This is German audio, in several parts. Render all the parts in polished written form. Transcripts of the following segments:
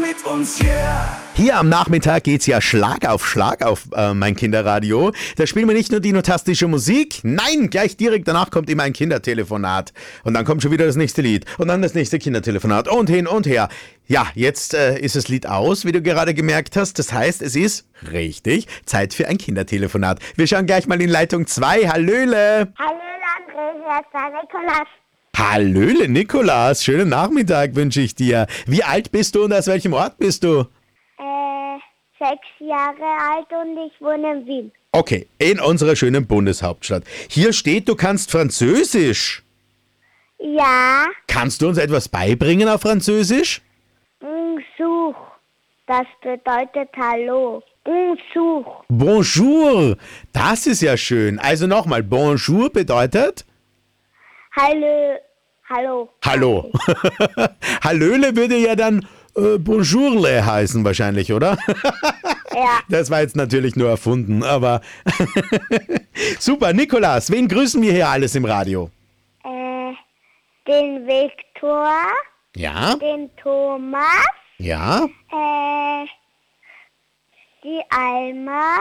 mit uns, yeah. Hier am Nachmittag geht's ja Schlag auf mein Kinderradio. Da spielen wir nicht nur dinotastische Musik, nein, gleich direkt danach kommt immer ein Kindertelefonat. Und dann kommt schon wieder das nächste Lied und dann das nächste Kindertelefonat und hin und her. Ja, jetzt ist das Lied aus, wie du gerade gemerkt hast. Das heißt, es ist richtig Zeit für ein Kindertelefonat. Wir schauen gleich mal in Leitung 2. Hallöle! Hallöle André, hier ist der Nikolaus. Hallöle Nikolaus, schönen Nachmittag wünsche ich dir. Wie alt bist du und aus welchem Ort bist du? 6 Jahre alt und ich wohne in Wien. Okay, in unserer schönen Bundeshauptstadt. Hier steht, du kannst Französisch. Ja, Kannst du uns etwas beibringen auf Französisch? Bonjour. Das bedeutet Hallo. Bonjour. Bonjour, das ist ja schön. Also nochmal, Bonjour bedeutet? Hallo. Hallo. Hallo. Hallöle würde ja dann Bonjourle heißen wahrscheinlich, oder? Ja, Das war jetzt natürlich nur erfunden, aber super. Nikolaus, wen grüßen wir hier alles im Radio? den Viktor, Ja, den Thomas, ja. die Alma,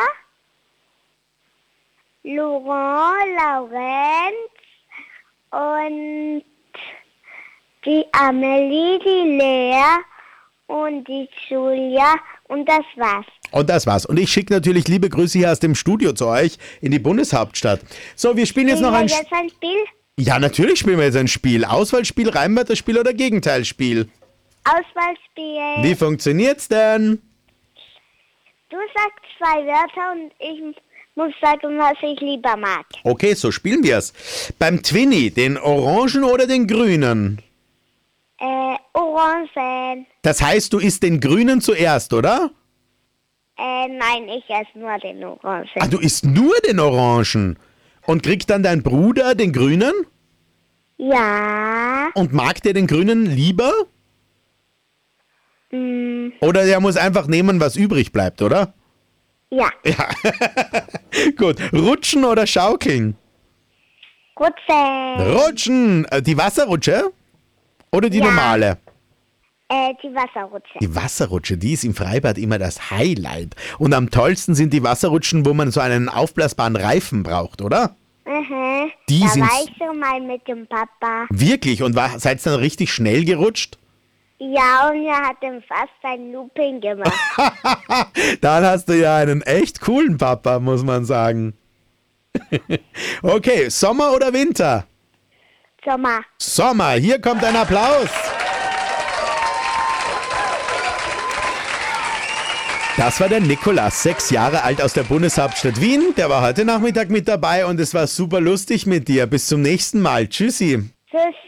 Laurent, Laurenz und die Amelie, die Lea und die Julia und das war's. Und das war's. Und ich schicke natürlich liebe Grüße hier aus dem Studio zu euch in die Bundeshauptstadt. So, wir spielen jetzt noch ein... jetzt ein Spiel? Ja, natürlich spielen wir jetzt ein Spiel. Auswahlspiel, Reimwörterspiel oder Gegenteilspiel? Auswahlspiel. Wie funktioniert's denn? Du sagst 2 Wörter und ich muss sagen, was ich lieber mag. Okay, so spielen wir's. Beim Twinny, den Orangen oder den Grünen? Orangen. Das heißt, du isst den Grünen zuerst, oder? Nein, ich esse nur den Orangen. Ah, du isst nur den Orangen. Und kriegt dann dein Bruder den Grünen? Ja. Und mag der den Grünen lieber? Oder der muss einfach nehmen, was übrig bleibt, oder? Ja. Ja. Gut. Rutschen oder schaukeln? Rutschen. Rutschen. Die Wasserrutsche? Oder die Ja. normale? Die Wasserrutsche. Die Wasserrutsche, die ist im Freibad immer das Highlight. Und am tollsten sind die Wasserrutschen, wo man so einen aufblasbaren Reifen braucht, oder? Die Da sind war ich schon mal mit dem Papa. wirklich. Und seid ihr dann richtig schnell gerutscht? Ja, und er hat dann fast ein Looping gemacht. Dann hast du ja einen echt coolen Papa, muss man sagen. Okay, Sommer oder Winter? Sommer. Sommer, hier kommt ein Applaus. Das war der Nikolaus, 6 Jahre alt aus der Bundeshauptstadt Wien. Der war heute Nachmittag mit dabei und es war super lustig mit dir. Bis zum nächsten Mal. Tschüssi. Tschüss.